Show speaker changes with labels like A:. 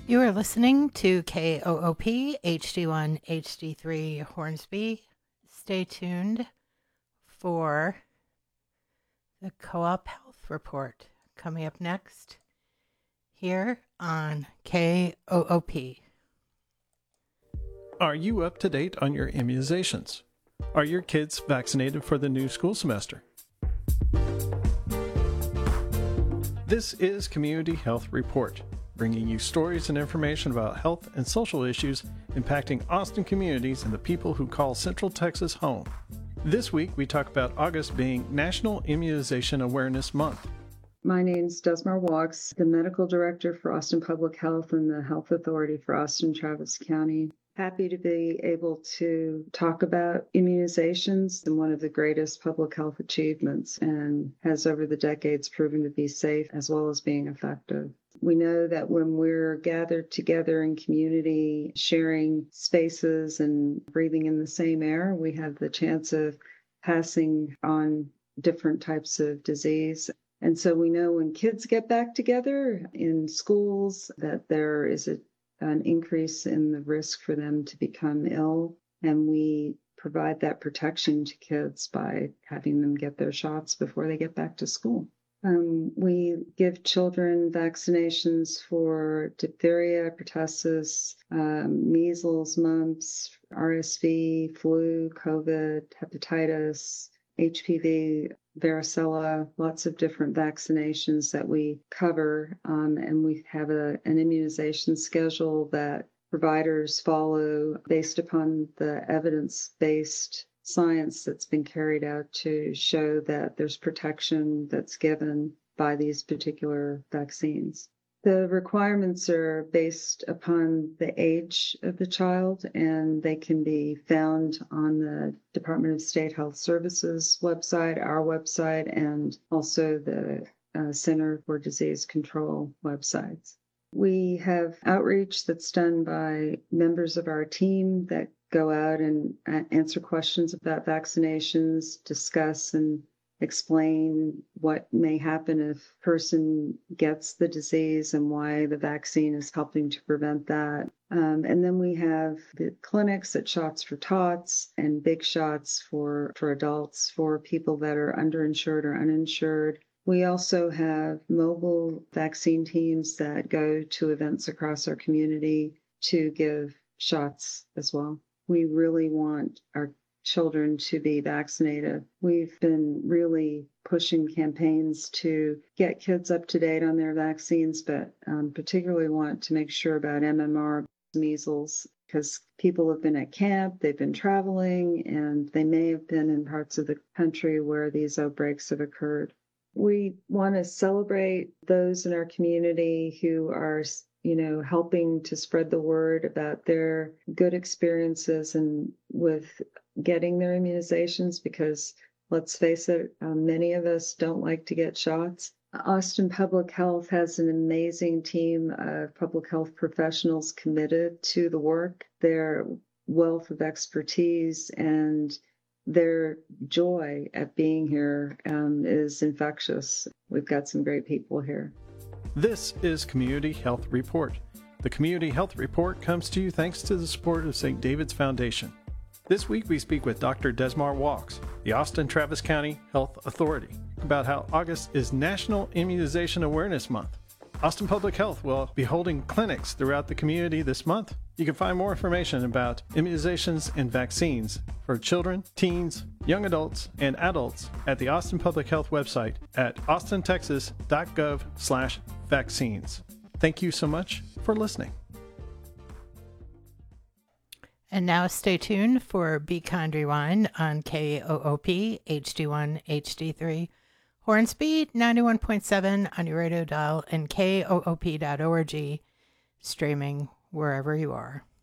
A: You are listening to KOOP HD1 HD3 Hornsby. Stay tuned for the Co-op Health Report coming up next here on KOOP.
B: Are you up to date on your immunizations? Are your kids vaccinated for the new school semester? This is Community Health Report, bringing you stories and information about health and social issues impacting Austin communities and the people who call Central Texas home. This week, we talk about August being National Immunization Awareness Month.
C: My name is Desmar Walks, the Medical Director for Austin Public Health and the Health Authority for Austin-Travis County. Happy to be able to talk about immunizations and one of the greatest public health achievements, and has over the decades proven to be safe as well as being effective. We know that when we're gathered together in community, sharing spaces and breathing in the same air, we have the chance of passing on different types of disease. And so we know when kids get back together in schools that there is an increase in the risk for them to become ill, and we provide that protection to kids by having them get their shots before they get back to school. We give children vaccinations for diphtheria, pertussis, measles, mumps, RSV, flu, COVID, hepatitis, HPV, varicella, lots of different vaccinations that we cover, and we have an immunization schedule that providers follow based upon the evidence-based science that's been carried out to show that there's protection that's given by these particular vaccines. The requirements are based upon the age of the child, and they can be found on the Department of State Health Services website, our website, and also the Center for Disease Control websites. We have outreach that's done by members of our team that go out and answer questions about vaccinations, discuss and explain what may happen if a person gets the disease and why the vaccine is helping to prevent that. And then we have the clinics at Shots for Tots and Big Shots for adults, for people that are underinsured or uninsured. We also have mobile vaccine teams that go to events across our community to give shots as well. We really want our children to be vaccinated. We've been really pushing campaigns to get kids up to date on their vaccines, but particularly want to make sure about MMR, measles, because people have been at camp, they've been traveling, and they may have been in parts of the country where these outbreaks have occurred. We want to celebrate those in our community who are helping to spread the word about their good experiences and with getting their immunizations, because let's face it, many of us don't like to get shots. Austin Public Health has an amazing team of public health professionals committed to the work. Their wealth of expertise and their joy at being here is infectious. We've got some great people here.
B: This is Community Health Report. The Community Health Report comes to you thanks to the support of St. David's Foundation. This week we speak with Dr. Desmar Walks, the Austin-Travis County Health Authority, about how August is National Immunization Awareness Month. Austin Public Health will be holding clinics throughout the community this month. You can find more information about immunizations and vaccines for children, teens, young adults, and adults at the Austin Public Health website at austintexas.gov/vaccines. Thank you so much for listening.
A: And now stay tuned for Be Kind Rewind on KOOP HD1 HD3 Hornsby 91.7 on your radio dial and KOOP.org, streaming wherever you are.